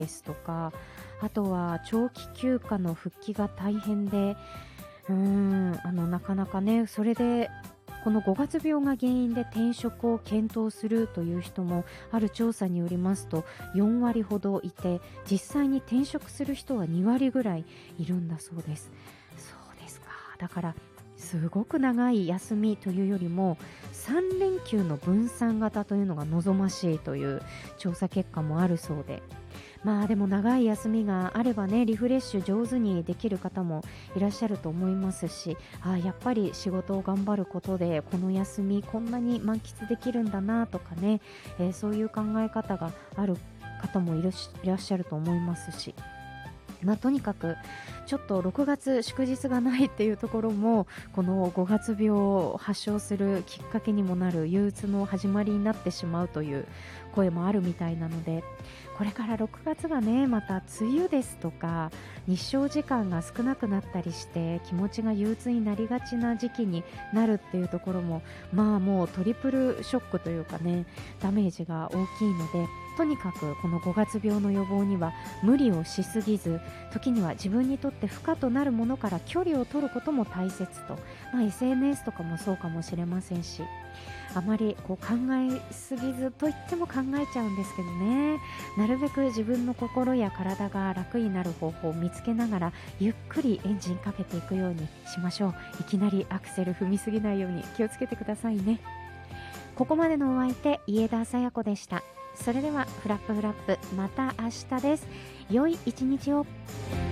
ですとか、あとは長期休暇の復帰が大変で、なかなかね、それでこの5月病が原因で転職を検討するという人も、ある調査によりますと4割ほどいて、実際に転職する人は2割ぐらいいるんだそうです。そうですか。だからすごく長い休みというよりも3連休の分散型というのが望ましいという調査結果もあるそうで、まあでも長い休みがあればね、リフレッシュ上手にできる方もいらっしゃると思いますし、やっぱり仕事を頑張ることでこの休みこんなに満喫できるんだなとかね、そういう考え方がある方もいらっしゃると思いますし、とにかくちょっと6月祝日がないっていうところも、この5月病を発症するきっかけにもなる憂鬱の始まりになってしまうという声もあるみたいなので、これから6月がね、また梅雨ですとか日照時間が少なくなったりして気持ちが憂鬱になりがちな時期になるっていうところも、もうトリプルショックというかね、ダメージが大きいので、とにかくこの5月病の予防には無理をしすぎず、時には自分にとって負荷となるものから距離を取ることも大切と、SNS とかもそうかもしれませんし、あまり考えすぎずと言っても考えちゃうんですけどね、なるべく自分の心や体が楽になる方法を見つけながらゆっくりエンジンかけていくようにしましょう。いきなりアクセル踏みすぎないように気をつけてくださいね。ここまでのお相手、家田さや子でした。それではフラップフラップ、また明日です。良い一日を。